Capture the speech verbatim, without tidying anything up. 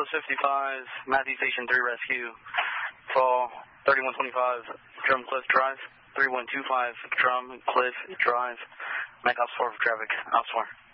West fifty-five, Matthew Station three Rescue. Call thirty-one twenty-five Drum Cliff Drive, three one two five Drum Cliff Drive. Mac Ops four for traffic. Ops four.